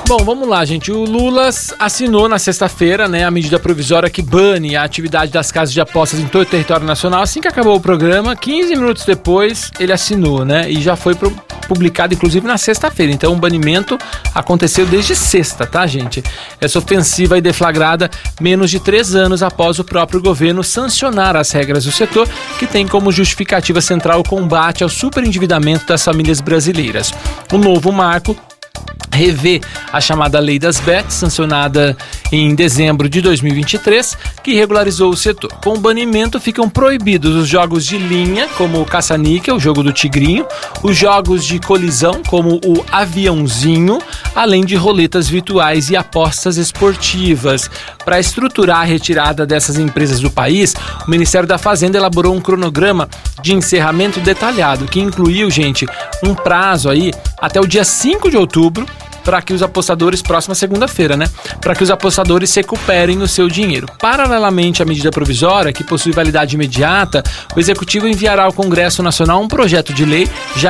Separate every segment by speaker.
Speaker 1: Bom, vamos lá, gente. O Lula assinou na sexta-feira, né, a medida provisória que bane a atividade das casas de apostas em todo o território nacional. Assim que acabou o programa, 15 minutos depois, ele assinou, né, e já foi publicado, inclusive, na sexta-feira. Então, o banimento aconteceu desde sexta, tá, gente? Essa ofensiva aí deflagrada menos de 3 anos após o próprio governo sancionar as regras do setor, que tem como justificativa central o combate ao superendividamento das famílias brasileiras. O novo marco revê a chamada Lei das Bets, sancionada em dezembro de 2023, que regularizou o setor. Com o banimento ficam proibidos os jogos de linha, como o caça-níquel, o jogo do tigrinho, os jogos de colisão, como o aviãozinho, além de roletas virtuais e apostas esportivas. Para estruturar a retirada dessas empresas do país, o Ministério da Fazenda elaborou um cronograma de encerramento detalhado, que incluiu, gente, um prazo aí até o dia 5 de outubro, para que os apostadores, próxima segunda-feira, né? Para que os apostadores recuperem o seu dinheiro. Paralelamente à medida provisória, que possui validade imediata, o Executivo enviará ao Congresso Nacional um projeto de lei,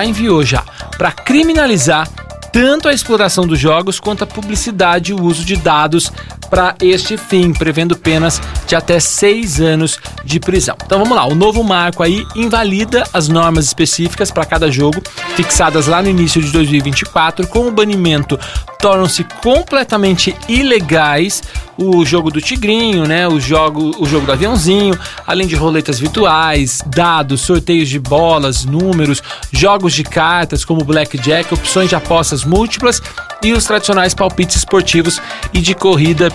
Speaker 1: para criminalizar tanto a exploração dos jogos quanto a publicidade e o uso de dados para este fim, prevendo penas de até 6 anos de prisão. Então vamos lá, o novo marco aí invalida as normas específicas para cada jogo, fixadas lá no início de 2024. Com o banimento, tornam-se completamente ilegais o jogo do tigrinho, né? O jogo do aviãozinho, além de roletas virtuais, dados, sorteios de bolas, números, jogos de cartas como Blackjack, opções de apostas múltiplas e os tradicionais palpites esportivos e de corrida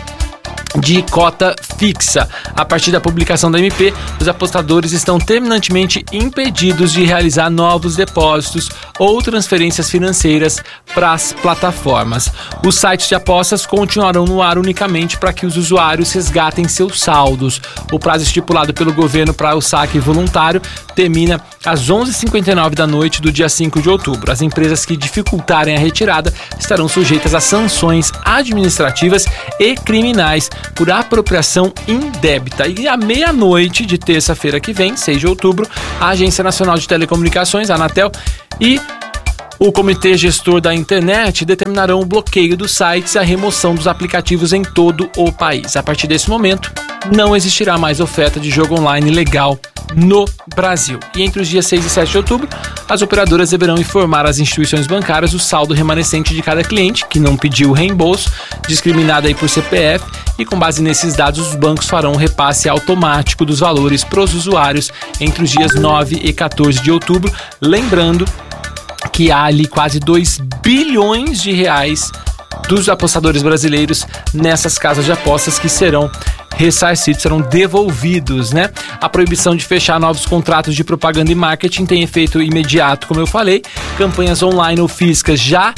Speaker 1: de cota fixa. A partir da publicação da MP, os apostadores estão terminantemente impedidos de realizar novos depósitos ou transferências financeiras para as plataformas. Os sites de apostas continuarão no ar unicamente para que os usuários resgatem seus saldos. O prazo estipulado pelo governo para o saque voluntário termina às 11h59 da noite do dia 5 de outubro. As empresas que dificultarem a retirada estarão sujeitas a sanções administrativas e criminais por apropriação indébita. E à meia-noite de terça-feira que vem, 6 de outubro, a Agência Nacional de Telecomunicações, a Anatel, e o Comitê Gestor da Internet determinarão o bloqueio dos sites e a remoção dos aplicativos em todo o país. A partir desse momento, não existirá mais oferta de jogo online legal no Brasil. E entre os dias 6 e 7 de outubro, as operadoras deverão informar às instituições bancárias o saldo remanescente de cada cliente que não pediu o reembolso, discriminado aí por CPF, e com base nesses dados os bancos farão um repasse automático dos valores para os usuários entre os dias 9 e 14 de outubro. Lembrando que há ali quase 2 bilhões de reais dos apostadores brasileiros nessas casas de apostas que serão ressarcidos, serão devolvidos, né? A proibição de fechar novos contratos de propaganda e marketing tem efeito imediato, como eu falei. Campanhas online ou físicas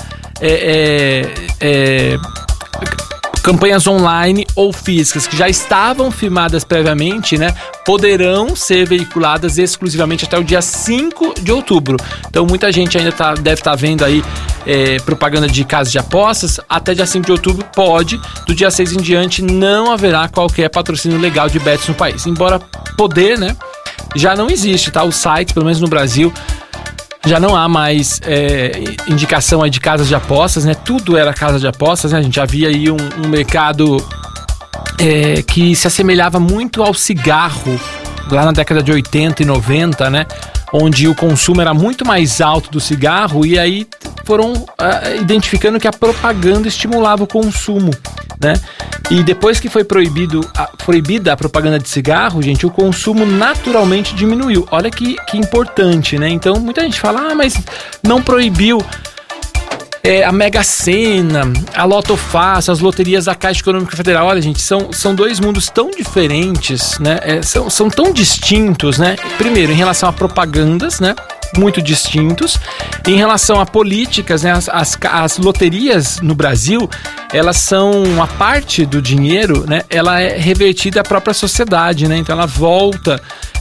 Speaker 1: campanhas online ou físicas que já estavam firmadas previamente, né, poderão ser veiculadas exclusivamente até o dia 5 de outubro. Então muita gente ainda deve estar vendo aí propaganda de casas de apostas. Até dia 5 de outubro pode, do dia 6 em diante não haverá qualquer patrocínio legal de bets no país. Embora poder, né, já não existe, tá? Os sites, pelo menos no Brasil, já não há mais indicação aí de casas de apostas, né? Tudo era casa de apostas, né? A gente havia aí um mercado que se assemelhava muito ao cigarro lá na década de 80 e 90, né? Onde o consumo era muito mais alto do cigarro, e aí foram identificando que a propaganda estimulava o consumo, né? E depois que foi proibida a propaganda de cigarro, gente, o consumo naturalmente diminuiu. Olha que importante, né? Então muita gente fala, mas não proibiu a Mega Sena, a Loto Fácil, as loterias da Caixa Econômica Federal. Olha, gente, são dois mundos tão diferentes, né? São tão distintos, né? Primeiro, em relação a propagandas, né? Muito distintos. Em relação a políticas, né? As loterias no Brasil, elas são, a parte do dinheiro, né? Ela é revertida à própria sociedade, né? Então ela volta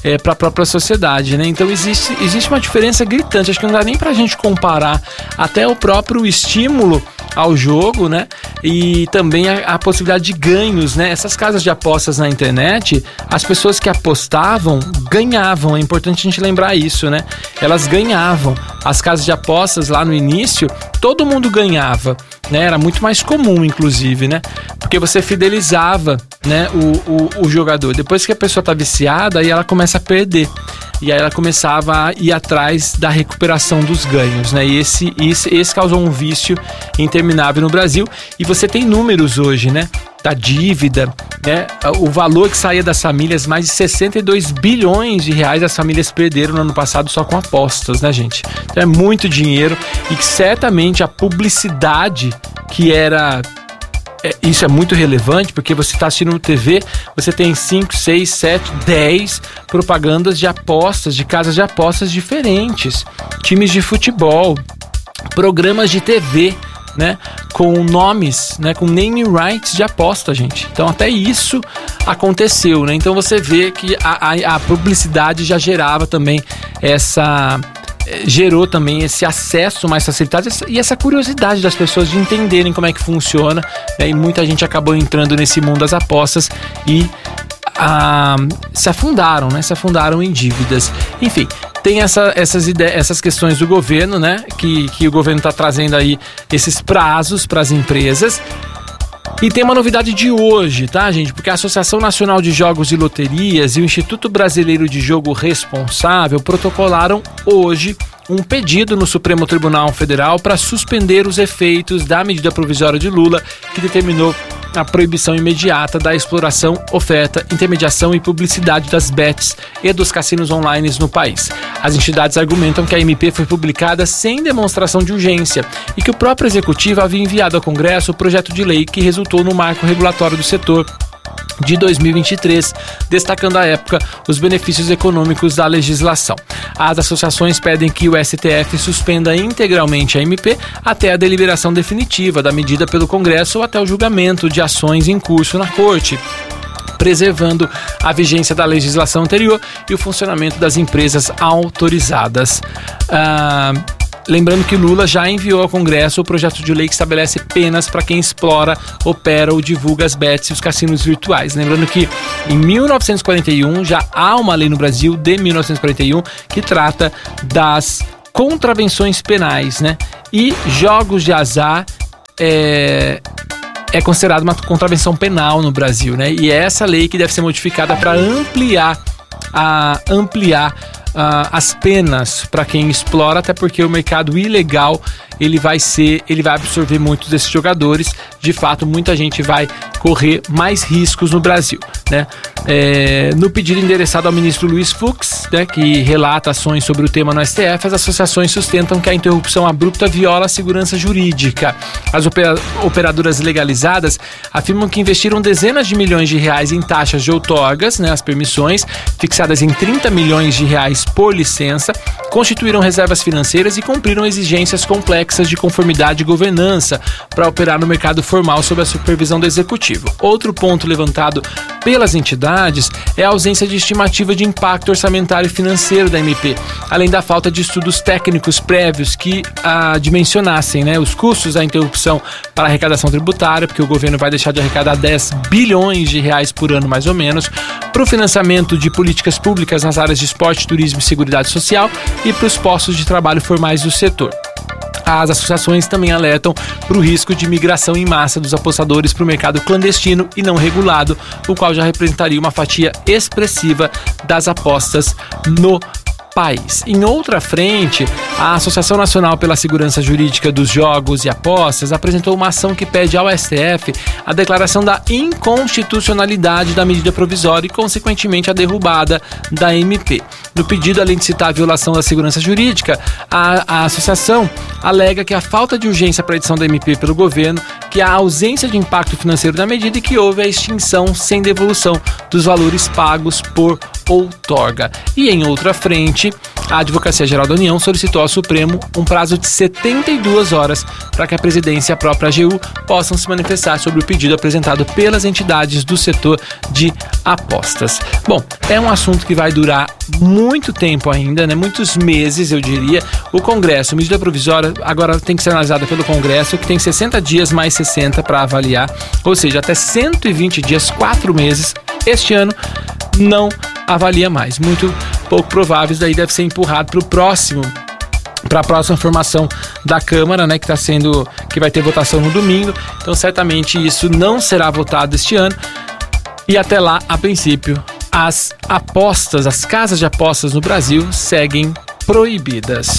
Speaker 1: para a própria sociedade, né? Então existe uma diferença gritante. Acho que não dá nem para a gente comparar até o próprio estímulo ao jogo, né? E também a possibilidade de ganhos, né? Essas casas de apostas na internet, as pessoas que apostavam ganhavam. É importante a gente lembrar isso, né? Elas ganhavam. As casas de apostas lá no início, todo mundo ganhava, né? Era muito mais comum, inclusive, né? Porque você fidelizava, né, o jogador. Depois que a pessoa tá viciada, aí ela começa a perder. E aí ela começava a ir atrás da recuperação dos ganhos, né? E esse causou um vício interminável no Brasil. E você tem números hoje, né? Da dívida, né? O valor que saía das famílias, mais de 62 bilhões de reais as famílias perderam no ano passado só com apostas, né, gente? Então é muito dinheiro e que certamente a publicidade que era... Isso é muito relevante, porque você está assistindo TV, você tem 5, 6, 7, 10 propagandas de apostas, de casas de apostas diferentes, times de futebol, programas de TV, né, com nomes, né, com naming rights de aposta, gente. Então até isso aconteceu, né? Então você vê que a publicidade já gerava também gerou também esse acesso mais facilitado e essa curiosidade das pessoas de entenderem como é que funciona, né? E muita gente acabou entrando nesse mundo das apostas e se afundaram, né? Se afundaram em dívidas. Enfim, tem essas questões do governo, né? Que o governo está trazendo aí esses prazos para as empresas. E tem uma novidade de hoje, tá, gente? Porque a Associação Nacional de Jogos e Loterias e o Instituto Brasileiro de Jogo Responsável protocolaram hoje um pedido no Supremo Tribunal Federal para suspender os efeitos da medida provisória de Lula, que determinou a proibição imediata da exploração, oferta, intermediação e publicidade das bets e dos cassinos online no país. As entidades argumentam que a MP foi publicada sem demonstração de urgência e que o próprio Executivo havia enviado ao Congresso o projeto de lei que resultou no marco regulatório do setor de 2023, destacando à época os benefícios econômicos da legislação. As associações pedem que o STF suspenda integralmente a MP até a deliberação definitiva da medida pelo Congresso ou até o julgamento de ações em curso na Corte, preservando a vigência da legislação anterior e o funcionamento das empresas autorizadas. Lembrando que Lula já enviou ao Congresso o projeto de lei que estabelece penas para quem explora, opera ou divulga as bets e os cassinos virtuais. Lembrando que em 1941 já há uma lei no Brasil, de 1941, que trata das contravenções penais, né? E jogos de azar é considerado uma contravenção penal no Brasil, né? E é essa lei que deve ser modificada para ampliar as penas para quem explora, até porque o mercado ilegal ele vai absorver muitos desses jogadores. De fato, muita gente vai correr mais riscos no Brasil, né? No pedido endereçado ao ministro Luiz Fux, né, que relata ações sobre o tema no STF, as associações sustentam que a interrupção abrupta viola a segurança jurídica. As operadoras legalizadas afirmam que investiram dezenas de milhões de reais em taxas de outorgas, né, as permissões, fixadas em 30 milhões de reais por licença, constituíram reservas financeiras e cumpriram exigências complexas de conformidade e governança para operar no mercado formal sob a supervisão do Executivo. Outro ponto levantado pelas entidades é a ausência de estimativa de impacto orçamentário e financeiro da MP, além da falta de estudos técnicos prévios que dimensionassem, né, os custos da interrupção para a arrecadação tributária, porque o governo vai deixar de arrecadar 10 bilhões de reais por ano, mais ou menos, para o financiamento de políticas públicas nas áreas de esporte, turismo e seguridade social e para os postos de trabalho formais do setor. As associações também alertam para o risco de migração em massa dos apostadores para o mercado clandestino e não regulado, o qual já representaria uma fatia expressiva das apostas no país. Em outra frente, a Associação Nacional pela Segurança Jurídica dos Jogos e Apostas apresentou uma ação que pede ao STF a declaração da inconstitucionalidade da medida provisória e, consequentemente, a derrubada da MP. No pedido, além de citar a violação da segurança jurídica, a associação alega que a falta de urgência para a edição da MP pelo governo, que a ausência de impacto financeiro da medida e que houve a extinção sem devolução dos valores pagos por outorga. E em outra frente, A Advocacia Geral da União solicitou ao Supremo um prazo de 72 horas para que a presidência e a própria AGU possam se manifestar sobre o pedido apresentado pelas entidades do setor de apostas. Bom, é um assunto que vai durar muito tempo ainda, né? Muitos meses, eu diria. O Congresso, a medida provisória, agora tem que ser analisada pelo Congresso, que tem 60 dias mais 60 para avaliar, ou seja, até 120 dias, 4 meses. Este ano não avalia mais. Muito pouco provável, daí deve ser empurrado para a próxima formação da Câmara, né, que vai ter votação no domingo. Então, certamente isso não será votado este ano. E até lá, a princípio, as apostas, as casas de apostas no Brasil seguem proibidas.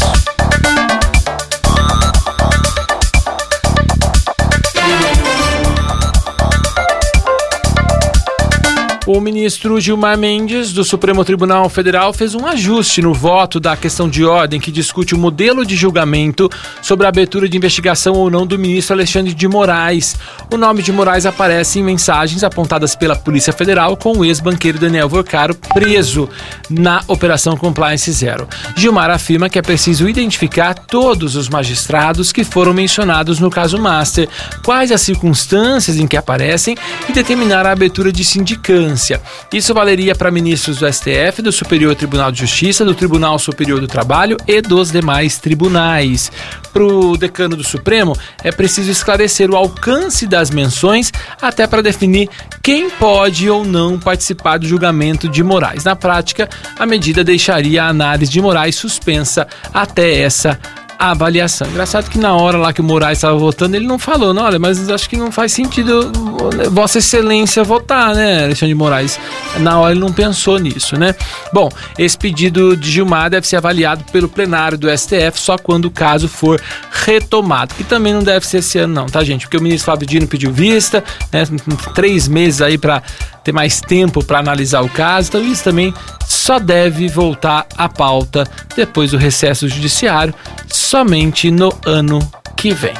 Speaker 1: O ministro Gilmar Mendes, do Supremo Tribunal Federal, fez um ajuste no voto da questão de ordem que discute o modelo de julgamento sobre a abertura de investigação ou não do ministro Alexandre de Moraes. O nome de Moraes aparece em mensagens apontadas pela Polícia Federal com o ex-banqueiro Daniel Vorcaro preso na Operação Compliance Zero. Gilmar afirma que é preciso identificar todos os magistrados que foram mencionados no caso Master, quais as circunstâncias em que aparecem e determinar a abertura de sindicância. Isso valeria para ministros do STF, do Superior Tribunal de Justiça, do Tribunal Superior do Trabalho e dos demais tribunais. Para o decano do Supremo, é preciso esclarecer o alcance das menções até para definir quem pode ou não participar do julgamento de Moraes. Na prática, a medida deixaria a análise de Moraes suspensa até essa avaliação. Engraçado que na hora lá que o Moraes estava votando, ele não falou, não, olha, mas acho que não faz sentido Vossa Excelência votar, né, Alexandre de Moraes? Na hora ele não pensou nisso, né? Bom, esse pedido de Gilmar deve ser avaliado pelo plenário do STF só quando o caso for retomado, que também não deve ser esse ano não, tá, gente? Porque o ministro Flávio Dino pediu vista, né, 3 meses aí para ter mais tempo para analisar o caso, então isso também só deve voltar à pauta depois do recesso judiciário, somente no ano que vem.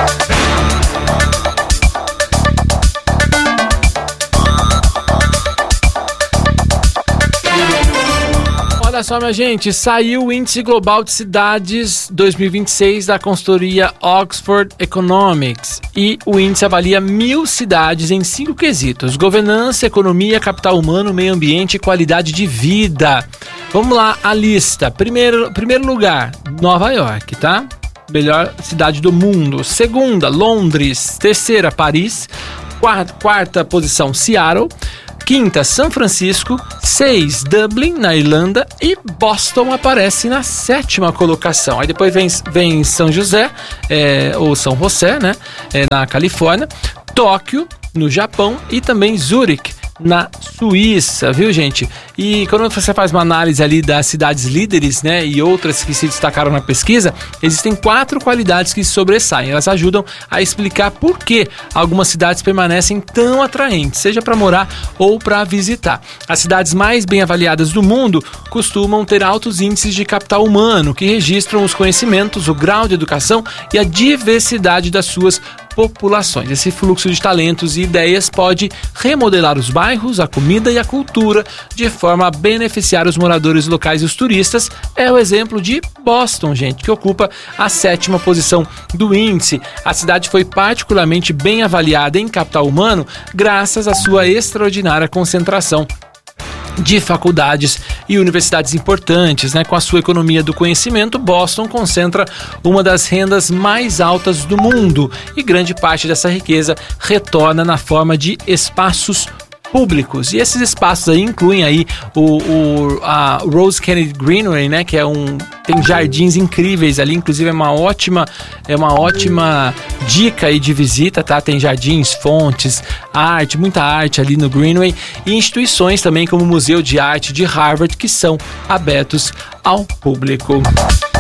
Speaker 1: Olha só, minha gente, saiu o Índice Global de Cidades 2026 da consultoria Oxford Economics e o índice avalia 1.000 cidades em 5 quesitos: governança, economia, capital humano, meio ambiente e qualidade de vida. Vamos lá, a lista. Primeiro lugar, Nova York, tá? Melhor cidade do mundo. Segunda, Londres. Terceira, Paris. Quarta posição, Seattle. Quinta, São Francisco. 6, Dublin, na Irlanda. E Boston aparece na 7ª colocação. Aí depois vem São José, ou São José, né? Na Califórnia. Tóquio, no Japão. E também Zurique, na Suíça, viu, gente? E quando você faz uma análise ali das cidades líderes, né, e outras que se destacaram na pesquisa, existem 4 qualidades que se sobressaem. Elas ajudam a explicar por que algumas cidades permanecem tão atraentes, seja para morar ou para visitar. As cidades mais bem avaliadas do mundo costumam ter altos índices de capital humano, que registram os conhecimentos, o grau de educação e a diversidade das suas populações. Esse fluxo de talentos e ideias pode remodelar os bairros, a comida e a cultura de forma a beneficiar os moradores locais e os turistas. É o exemplo de Boston, gente, que ocupa a 7ª posição do índice. A cidade foi particularmente bem avaliada em capital humano graças à sua extraordinária concentração de faculdades e universidades importantes, né? Com a sua economia do conhecimento, Boston concentra uma das rendas mais altas do mundo e grande parte dessa riqueza retorna na forma de espaços públicos. E esses espaços aí incluem aí a Rose Kennedy Greenway, né, que tem jardins incríveis ali, inclusive é uma ótima dica aí de visita, tá? Tem jardins, fontes, arte, muita arte ali no Greenway e instituições também como o Museu de Arte de Harvard que são abertos ao público.